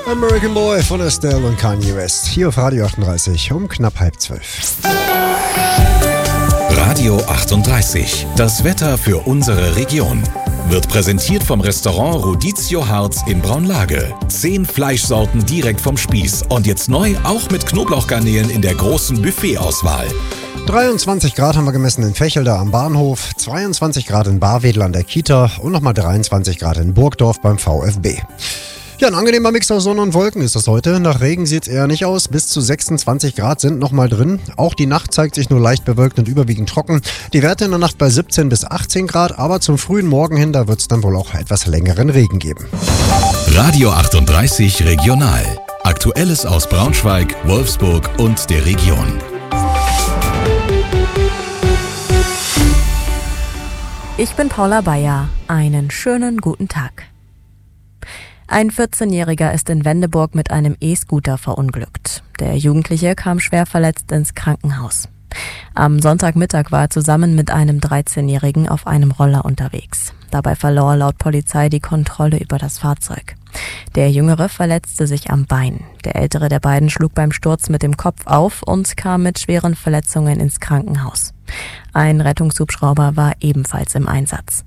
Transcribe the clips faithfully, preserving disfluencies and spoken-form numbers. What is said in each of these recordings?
American Boy von Estelle und Kanye West. Hier auf Radio achtunddreißig um knapp halb zwölf. Radio achtunddreißig. Das Wetter für unsere Region. Wird präsentiert vom Restaurant Rodizio Harz in Braunlage. Zehn Fleischsorten direkt vom Spieß. Und jetzt neu auch mit Knoblauchgarnelen in der großen Buffetauswahl. dreiundzwanzig Grad haben wir gemessen in Vechelde am Bahnhof, zweiundzwanzig Grad in Barwedel an der Kita und nochmal dreiundzwanzig Grad in Burgdorf beim VfB. Ja, ein angenehmer Mix aus Sonne und Wolken ist das heute. Nach Regen sieht es eher nicht aus. Bis zu sechsundzwanzig Grad sind nochmal drin. Auch die Nacht zeigt sich nur leicht bewölkt und überwiegend trocken. Die Werte in der Nacht bei siebzehn bis achtzehn Grad, aber zum frühen Morgen hin, da wird es dann wohl auch etwas längeren Regen geben. Radio achtunddreißig Regional. Aktuelles aus Braunschweig, Wolfsburg und der Region. Ich bin Paula Bayer. Einen schönen guten Tag. Ein vierzehnjähriger ist in Wendeburg mit einem E-Scooter verunglückt. Der Jugendliche kam schwer verletzt ins Krankenhaus. Am Sonntagmittag war er zusammen mit einem dreizehnjährigen auf einem Roller unterwegs. Dabei verlor laut Polizei die Kontrolle über das Fahrzeug. Der Jüngere verletzte sich am Bein. Der Ältere der beiden schlug beim Sturz mit dem Kopf auf und kam mit schweren Verletzungen ins Krankenhaus. Ein Rettungshubschrauber war ebenfalls im Einsatz.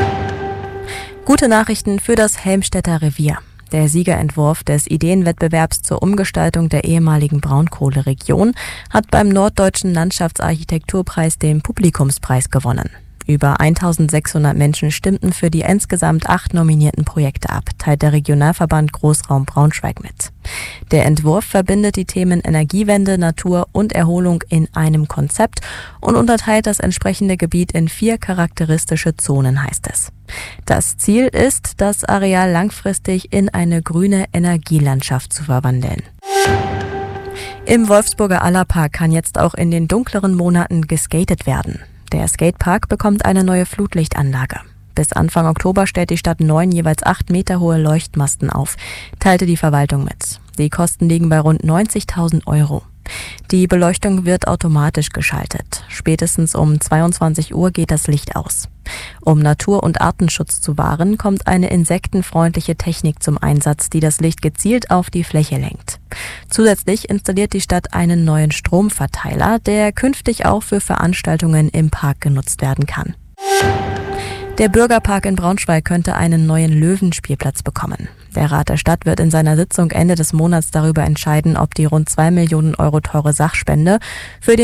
Gute Nachrichten für das Helmstedter Revier. Der Siegerentwurf des Ideenwettbewerbs zur Umgestaltung der ehemaligen Braunkohleregion hat beim Norddeutschen Landschaftsarchitekturpreis den Publikumspreis gewonnen. Über eintausendsechshundert Menschen stimmten für die insgesamt acht nominierten Projekte ab, teilt der Regionalverband Großraum Braunschweig mit. Der Entwurf verbindet die Themen Energiewende, Natur und Erholung in einem Konzept und unterteilt das entsprechende Gebiet in vier charakteristische Zonen, heißt es. Das Ziel ist, das Areal langfristig in eine grüne Energielandschaft zu verwandeln. Im Wolfsburger Allerpark kann jetzt auch in den dunkleren Monaten geskatet werden. Der Skatepark bekommt eine neue Flutlichtanlage. Bis Anfang Oktober stellt die Stadt neun jeweils acht Meter hohe Leuchtmasten auf, teilte die Verwaltung mit. Die Kosten liegen bei rund neunzigtausend Euro. Die Beleuchtung wird automatisch geschaltet. Spätestens um zweiundzwanzig Uhr geht das Licht aus. Um Natur- und Artenschutz zu wahren, kommt eine insektenfreundliche Technik zum Einsatz, die das Licht gezielt auf die Fläche lenkt. Zusätzlich installiert die Stadt einen neuen Stromverteiler, der künftig auch für Veranstaltungen im Park genutzt werden kann. Der Bürgerpark in Braunschweig könnte einen neuen Löwenspielplatz bekommen. Der Rat der Stadt wird in seiner Sitzung Ende des Monats darüber entscheiden, ob die rund zwei Millionen Euro teure Sachspende für den